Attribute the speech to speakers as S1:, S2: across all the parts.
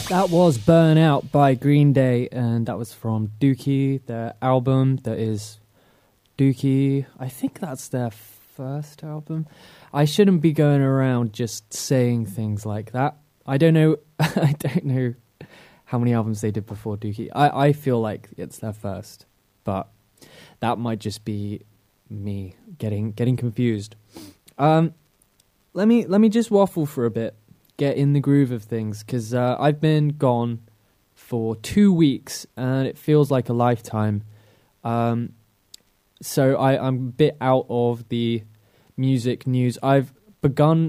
S1: That was Burn Out by Green Day, and that was from Dookie, their album that is Dookie. I think that's their first album. I shouldn't be going around just saying things like that. I don't know. I don't know how many albums they did before Dookie. I feel like it's their first, but that might just be me getting confused. Let me just waffle for a bit. Get in the groove of things, because I've been gone for 2 weeks and it feels like a lifetime. So I'm a bit out of the music news. I've beginning.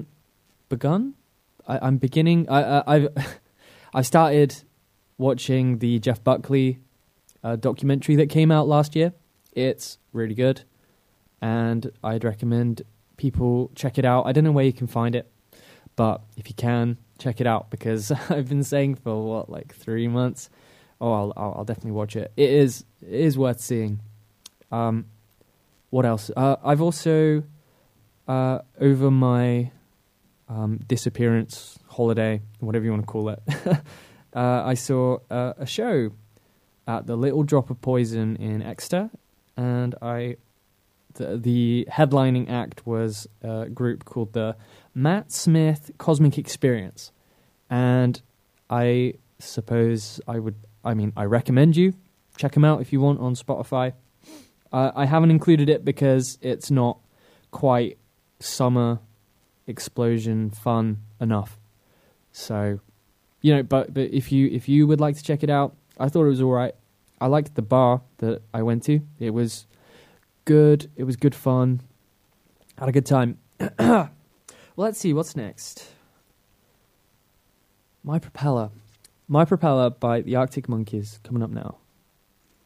S1: I started watching the Jeff Buckley documentary that came out last year. It's really good, and I'd recommend people check it out. I don't know where you can find it, but if you can, check it out, because I've been saying for 3 months, I'll definitely watch it. It is worth seeing. What else? I've also over my disappearance holiday, whatever you want to call it, I saw a show at the Little Drop of Poison in Exeter, and the headlining act was a group called the Matt Smith Cosmic Experience, and I suppose I recommend you check them out if you want on Spotify. I haven't included it because it's not quite summer explosion fun enough. So, but if you would like to check it out, I thought it was all right. I liked the bar that I went to. It was good. It was good fun. Had a good time. Well, let's see what's next. My Propeller by the Arctic Monkeys coming up now.